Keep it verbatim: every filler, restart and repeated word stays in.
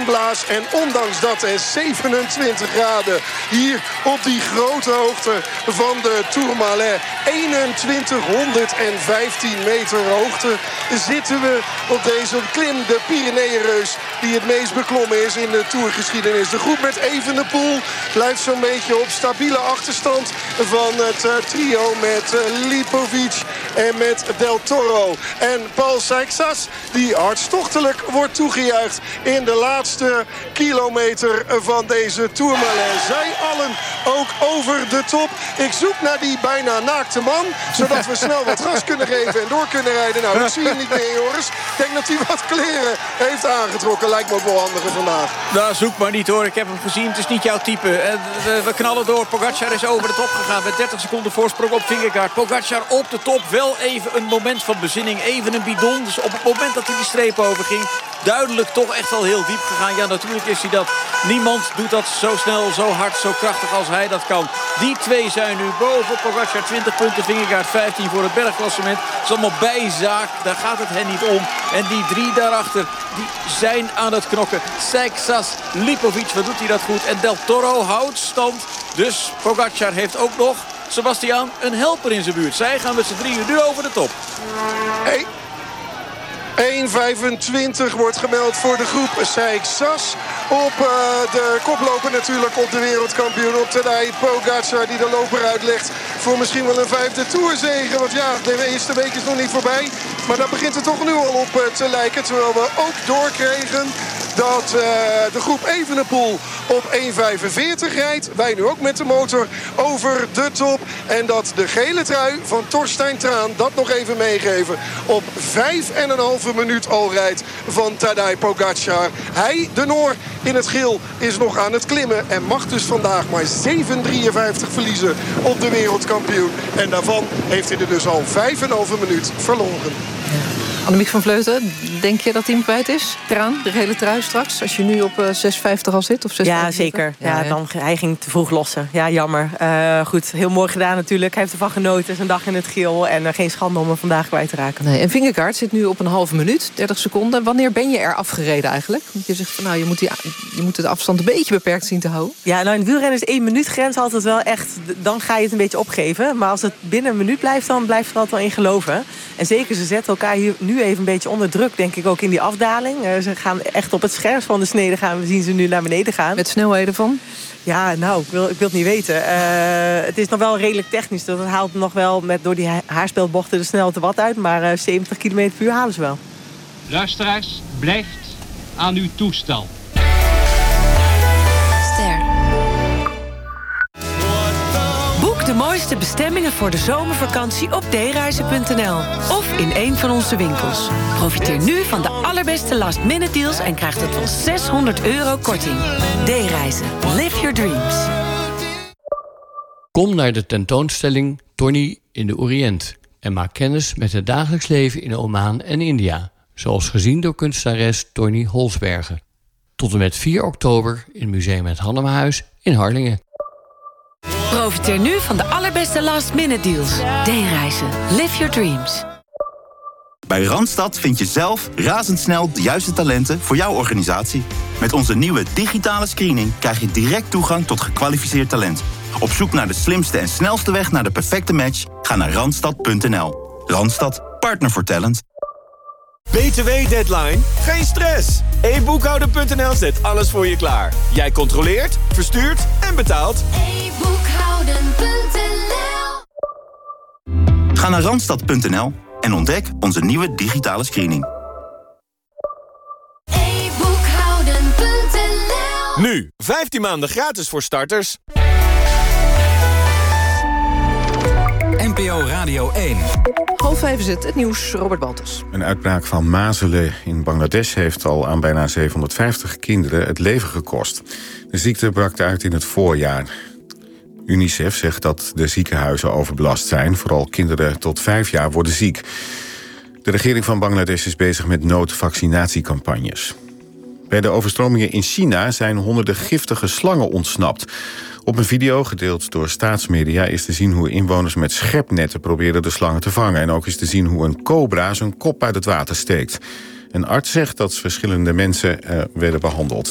inblaas. En ondanks dat er zevenentwintig graden hier op die grote hoogte van de Tourmalet, eenentwintighonderdvijftien meter hoogte, zitten we op deze klim, de Pyreneeënreus, die het meest beklommen is in de Tourgeschiedenis. De groep met Evenepoel blijft zo'n beetje op stabiele achterstand van het uh, trio met uh, Lipovic en met Del Toro. En Paul Seixas, die hartstochtelijk wordt toegejuicht in de laatste kilometer van deze Tourmalet. Zij allen ook over de top. Ik zoek naar die bijna naakte man, zodat we snel wat gas kunnen geven en door kunnen rijden. Nou, dat zie je niet meer, Joris. Ik denk dat hij wat kleren heeft aangetrokken. Lijkt me ook wel handiger vandaag. Nou, zoek maar niet hoor. Ik heb hem gezien. Het is niet jouw type. We knallen door. Pogacar is over de top gegaan met dertig seconden voorsprong op Vingegaard. Pogacar op de top. Wel even een moment van bezinning. Even een bidon. Dus op het moment dat hij die streep overging, duidelijk toch echt wel heel diep gegaan. Ja, natuurlijk is hij dat. Niemand doet dat zo snel, zo hard, zo krachtig als hij dat kan. Die twee zijn nu boven. Pogacar twintig punten, Vingegaard vijftien voor het bergklassement. Het is allemaal bijzaak. Daar gaat het hen niet om. En die drie daarachter, die zijn aan het knokken. Seixas, Lipovic, wat doet hij dat goed. En Del Toro houdt stand. Dus Pogacar heeft ook nog, Sebastian, een helper in zijn buurt. Zij gaan met z'n drieën nu over de top. Hey. één vijfentwintig wordt gemeld voor de groep Seixas. Op uh, de koploper natuurlijk op de wereldkampioen op Tadej Pogacar, die de loper uitlegt voor misschien wel een vijfde Tourzege. Want ja, de eerste week is nog niet voorbij. Maar daar begint het toch nu al op uh, te lijken. Terwijl we ook doorkregen dat uh, de groep Evenepoel op één vijfenveertig rijdt. Wij nu ook met de motor over de top. En dat de gele trui van Torstein Thraan, dat nog even meegeven, op vijf en een halve minuut al rijdt van Tadej Pogacar. Hij, de Noor, in het geel is nog aan het klimmen en mag dus vandaag maar zeven drieënvijftig verliezen op de wereldkampioen. En daarvan heeft hij er dus al vijf en een halve minuut verloren. Annemiek van Vleuten, denk je dat hij hem kwijt is? Traan, de gele trui straks, als je nu op uh, zes vijftig al zit? Of zes vijftig? Ja, zeker. Ja, ja, dan, hij ging te vroeg lossen. Ja, jammer. Uh, goed, heel mooi gedaan natuurlijk. Hij heeft ervan genoten, zijn dag in het geel. En uh, geen schande om hem vandaag kwijt te raken. Nee, en Vingegaard zit nu op een halve minuut, dertig seconden. Wanneer ben je er afgereden eigenlijk? Want je zegt van nou, je moet, die, je moet de afstand een beetje beperkt zien te houden. Ja, nou in het wielrennen is één minuut grens altijd wel echt. Dan ga je het een beetje opgeven. Maar als het binnen een minuut blijft, dan blijft er altijd wel in geloven. En zeker, ze zetten elkaar hier nu even een beetje onder druk, denk ik, ook in die afdaling. Uh, ze gaan echt op het scherpst van de snede gaan. We zien ze nu naar beneden gaan. Met snelheden van? Ja, nou, ik wil, ik wil het niet weten. Uh, het is nog wel redelijk technisch. Dat haalt nog wel met, door die haarspelbochten de snelheid wat uit. Maar uh, zeventig kilometer per uur halen ze wel. Luisteraars, blijft aan uw toestel. Ster. Boek de mooiste bestemmingen voor de zomervakantie op d reizen punt n l of in een van onze winkels. Profiteer nu van de allerbeste last-minute deals en krijg tot wel zeshonderd euro korting. D-reizen. Live your dreams. Kom naar de tentoonstelling Tony in de Oriënt en maak kennis met het dagelijks leven in Oman en India, zoals gezien door kunstenares Tony Holsbergen. Tot en met vier oktober in Museum Het Hannemenhuis in Harlingen. Profiteer nu van de allerbeste last-minute deals. D-reizen. Live your dreams. Bij Randstad vind je zelf razendsnel de juiste talenten voor jouw organisatie. Met onze nieuwe digitale screening krijg je direct toegang tot gekwalificeerd talent. Op zoek naar de slimste en snelste weg naar de perfecte match? Ga naar randstad punt n l. Randstad, partner voor talent. B T W-deadline? Geen stress. e boekhouder punt n l zet alles voor je klaar. Jij controleert, verstuurt en betaalt. e boekhouden punt n l. Ga naar randstad punt n l en ontdek onze nieuwe digitale screening. e boekhouden punt n l. Nu, vijftien maanden gratis voor starters. N P O Radio één. Half vijf is het, het nieuws, Robert Baltus. Een uitbraak van mazelen in Bangladesh heeft al aan bijna zevenhonderdvijftig kinderen het leven gekost. De ziekte brak uit in het voorjaar. UNICEF zegt dat de ziekenhuizen overbelast zijn. Vooral kinderen tot vijf jaar worden ziek. De regering van Bangladesh is bezig met noodvaccinatiecampagnes. Bij de overstromingen in China zijn honderden giftige slangen ontsnapt. Op een video, gedeeld door staatsmedia, is te zien hoe inwoners met schepnetten proberen de slangen te vangen. En ook is te zien hoe een cobra zijn kop uit het water steekt. Een arts zegt dat verschillende mensen uh, werden behandeld.